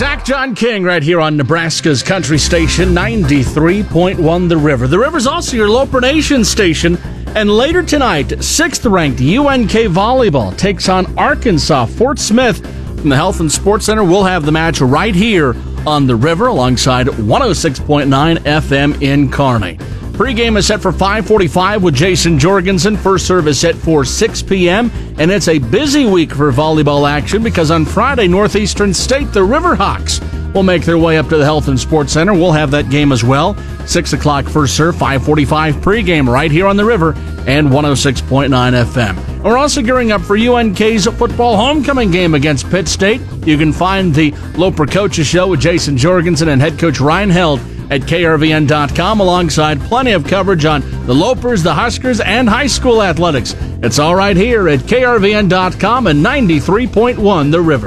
Zach John King right here on Nebraska's country station, 93.1 The River. The River's also your Loper Nation station. And later tonight, 6th-ranked UNK Volleyball takes on Arkansas. Fort Smith from the Health and Sports Center will have the match right here on The River alongside 106.9 FM in Kearney. Pre-game is set for 5:45 with Jason Jorgensen. First serve is set for 6 p.m. And it's a busy week for volleyball action because on Friday, Northeastern State, the Riverhawks will make their way up to the Health and Sports Center. We'll have that game as well. 6 o'clock first serve, 5:45 pre-game right here on the River and 106.9 FM. And we're also gearing up for UNK's football homecoming game against Pitt State. You can find the Loper Coaches Show with Jason Jorgensen and head coach Ryan Held at KRVN.com, alongside plenty of coverage on the Lopers, the Huskers, and high school athletics. It's all right here at KRVN.com and 93.1 The River.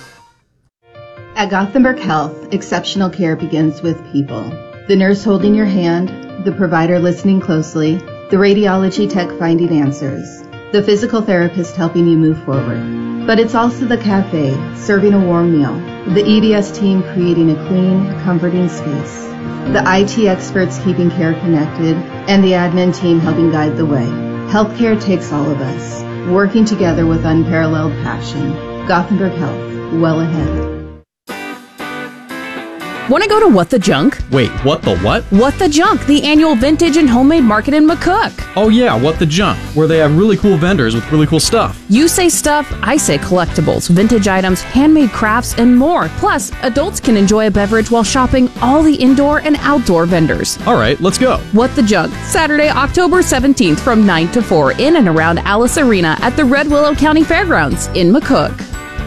At Gothenburg Health, exceptional care begins with people. The nurse holding your hand, the provider listening closely, the radiology tech finding answers, the physical therapist helping you move forward. But it's also the cafe serving a warm meal, the EDS team creating a clean, comforting space, the IT experts keeping care connected, and the admin team helping guide the way. Healthcare takes all of us, working together with unparalleled passion. Gothenburg Health, well ahead. Want to go to What the Junk? Wait, what the what? What the Junk, the annual vintage and homemade market in McCook. Oh yeah, What the Junk, where they have really cool vendors with really cool stuff. You say stuff, I say collectibles, vintage items, handmade crafts, and more. Plus, adults can enjoy a beverage while shopping all the indoor and outdoor vendors. All right, let's go. What the Junk, Saturday, October 17th from 9 to 4 in and around Alice Arena at the Red Willow County Fairgrounds in McCook.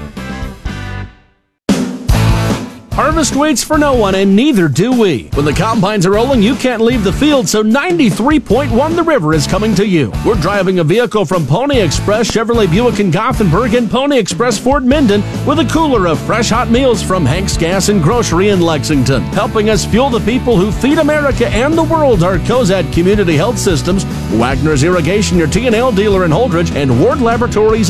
Harvest waits for no one, and neither do we. When the combines are rolling, you can't leave the field, so 93.1 The River is coming to you. We're driving a vehicle from Pony Express Chevrolet Buick in Gothenburg and Pony Express Ford Minden with a cooler of fresh hot meals from Hank's Gas and Grocery in Lexington. Helping us fuel the people who feed America and the world are Cozad Community Health Systems, Wagner's Irrigation, your T&L dealer in Holdridge, and Ward Laboratories